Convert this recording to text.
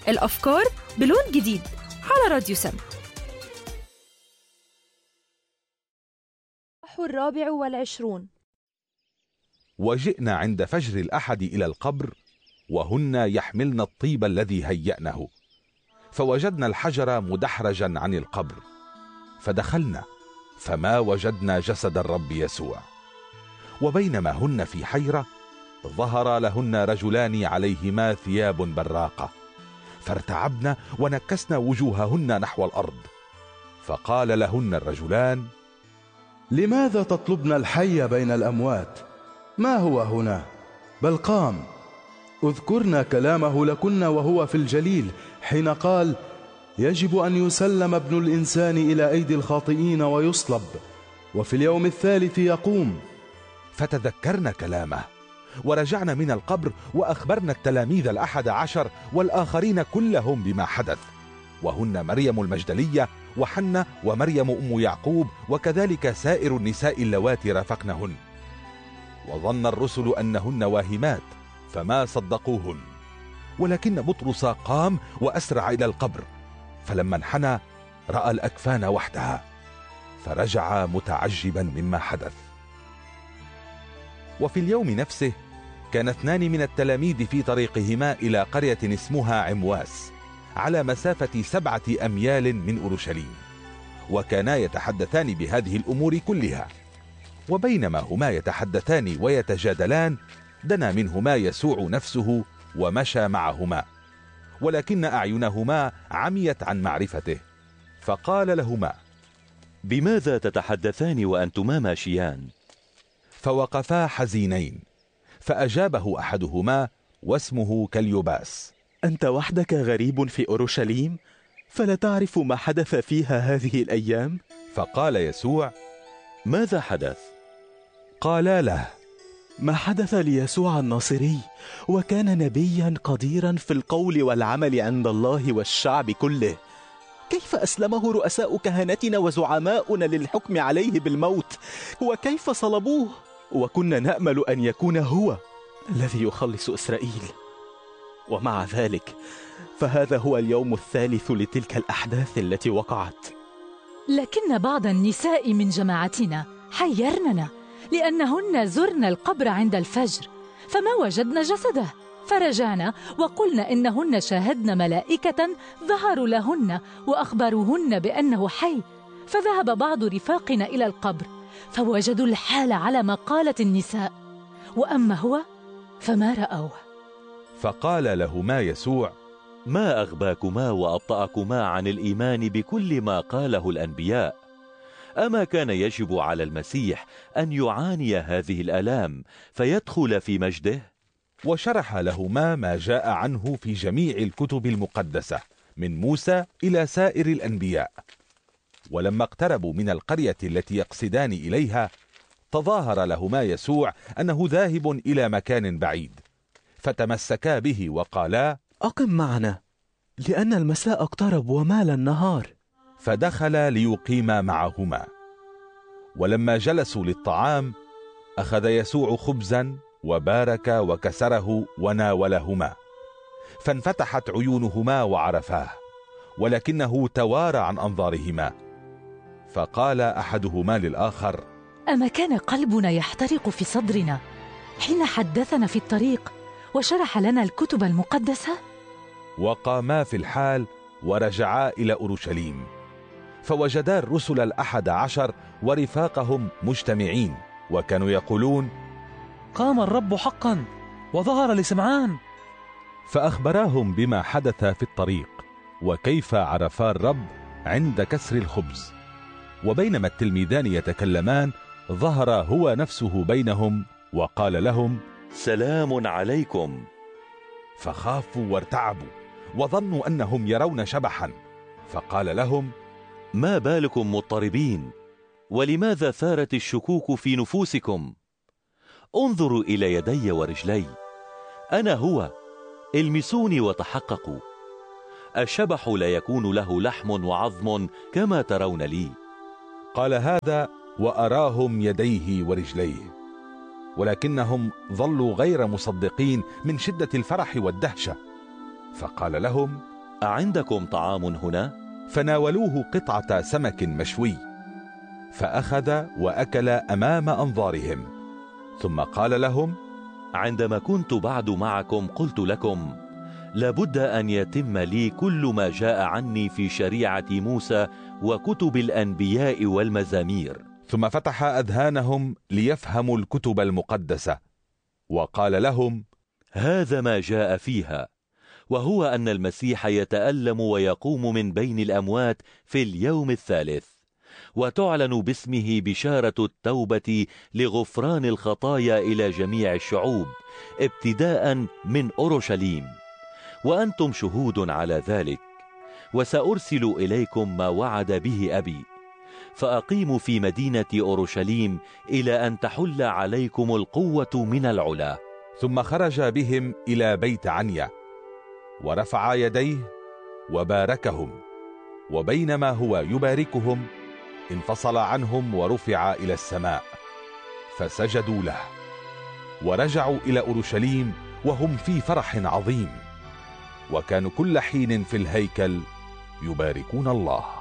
الأفكار بلون جديد على راديو سم. 24. وجئنا عند فجر الأحد إلى القبر وهن يحملن الطيب الذي هيأنه، فوجدنا الحجر مدحرجا عن القبر، فدخلنا فما وجدنا جسد الرب يسوع. وبينما هن في حيرة ظهر لهن رجلان عليهما ثياب براقة، فارتعبن ونكسن وجوههن نحو الأرض. فقال لهن الرجلان: لماذا تطلبن الحي بين الأموات؟ ما هو هنا، بل قام. اذكرنا كلامه لكن وهو في الجليل حين قال: يجب أن يسلم ابن الإنسان إلى أيدي الخاطئين ويصلب، وفي اليوم الثالث يقوم. فتذكرنا كلامه، ورجعنا من القبر وأخبرنا التلاميذ 11 والآخرين كلهم بما حدث، وهن مريم المجدلية وحنة ومريم أم يعقوب، وكذلك سائر النساء اللواتي رافقنهن. وظن الرسل أنهن واهمات فما صدقوهن، ولكن بطرس قام وأسرع إلى القبر، فلما انحنى رأى الأكفان وحدها، فرجع متعجبا مما حدث. وفي اليوم نفسه كان 2 من التلاميذ في طريقهما إلى قرية اسمها عمواس على مسافة 7 أميال من أورشليم، وكانا يتحدثان بهذه الأمور كلها. وبينما هما يتحدثان ويتجادلان دنا منهما يسوع نفسه ومشى معهما، ولكن أعينهما عميت عن معرفته، فقال لهما: بماذا تتحدثان وأنتما ماشيان؟ فوقفا حزينين، فأجابه أحدهما واسمه كليوباس: أنت وحدك غريب في أورشليم، فلا تعرف ما حدث فيها هذه الأيام؟ فقال يسوع: ماذا حدث؟ قالا له: ما حدث ليسوع الناصري، وكان نبيا قديرا في القول والعمل عند الله والشعب كله. كيف أسلمه رؤساء كهنتنا وزعماؤنا للحكم عليه بالموت، وكيف صلبوه، وكنا نأمل أن يكون هو الذي يخلص إسرائيل. ومع ذلك فهذا هو اليوم الثالث لتلك الأحداث التي وقعت. لكن بعض النساء من جماعتنا حيرننا، لأنهن زرن القبر عند الفجر فما وجدنا جسده، فرجعنا وقلنا إنهن شاهدن ملائكة ظهروا لهن وأخبروهن بأنه حي. فذهب بعض رفاقنا إلى القبر فوجدوا الحال على ما قالت النساء، وأما هو فما رأوه. فقال لهما يسوع: ما أغباكما وأبطأكما عن الإيمان بكل ما قاله الأنبياء؟ أما كان يجب على المسيح أن يعاني هذه الآلام فيدخل في مجده؟ وشرح لهما ما جاء عنه في جميع الكتب المقدسة من موسى إلى سائر الأنبياء. ولما اقتربوا من القرية التي يقصدان إليها تظاهر لهما يسوع أنه ذاهب إلى مكان بعيد، فتمسكا به وقالا: أقم معنا، لأن المساء اقترب ومال النهار. فدخل ليقيما معهما. ولما جلسوا للطعام أخذ يسوع خبزا وبارك وكسره وناولهما، فانفتحت عيونهما وعرفاه، ولكنه توارى عن أنظارهما. فقال أحدهما للآخر: أما كان قلبنا يحترق في صدرنا حين حدثنا في الطريق وشرح لنا الكتب المقدسة؟ وقاما في الحال ورجعا إلى أورشليم، فوجدا الرسل 11 ورفاقهم مجتمعين، وكانوا يقولون: قام الرب حقا وظهر لسمعان. فأخبراهم بما حدث في الطريق، وكيف عرفا الرب عند كسر الخبز. وبينما التلميذان يتكلمان ظهر هو نفسه بينهم وقال لهم: سلام عليكم. فخافوا وارتعبوا وظنوا أنهم يرون شبحا، فقال لهم: ما بالكم مضطربين، ولماذا ثارت الشكوك في نفوسكم؟ انظروا إلى يدي ورجلي، أنا هو، المسوني وتحققوا. الشبح لا يكون له لحم وعظم كما ترون لي. قال هذا وأراهم يديه ورجليه، ولكنهم ظلوا غير مصدقين من شدة الفرح والدهشة. فقال لهم: أعندكم طعام هنا؟ فناولوه قطعة سمك مشوي، فأخذ وأكل أمام أنظارهم، ثم قال لهم: عندما كنت بعد معكم قلت لكم لابد أن يتم لي كل ما جاء عني في شريعة موسى وكتب الأنبياء والمزامير. ثم فتح أذهانهم ليفهموا الكتب المقدسة، وقال لهم: هذا ما جاء فيها، وهو أن المسيح يتألم ويقوم من بين الأموات في اليوم الثالث، وتعلن باسمه بشارة التوبة لغفران الخطايا إلى جميع الشعوب ابتداء من أورشليم، وأنتم شهود على ذلك. وسأرسل إليكم ما وعد به أبي، فأقيموا في مدينة أورشليم إلى أن تحل عليكم القوة من العلا. ثم خرج بهم إلى بيت عنيا، ورفع يديه وباركهم، وبينما هو يباركهم انفصل عنهم ورفع إلى السماء، فسجدوا له، ورجعوا إلى أورشليم وهم في فرح عظيم، وكانوا كل حين في الهيكل يباركون الله.